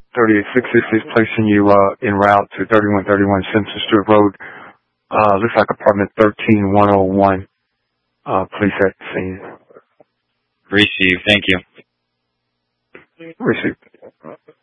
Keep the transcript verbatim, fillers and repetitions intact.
thirty-eight sixty-six, placing you uh, en route to thirty-one thirty-one Simpson Street Road. Uh, looks like apartment thirteen one oh one. Uh, police at the scene. Received. Thank you. Received.